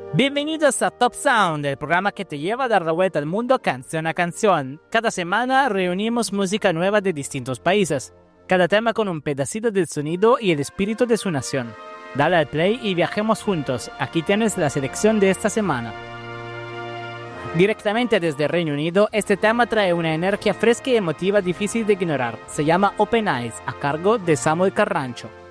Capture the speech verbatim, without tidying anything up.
Bienvenidos a Top Sound, el programa que te lleva a dar la vuelta al mundo canción a canción. Cada semana reunimos música nueva de distintos países, cada tema con un pedacito del sonido y el espíritu de su nación. Dale al play y viajemos juntos. Aquí tienes la selección de esta semana. Directamente desde Reino Unido, este tema trae una energía fresca y emotiva difícil de ignorar. Se llama Open Eyes, a cargo de Samuel Carrancho.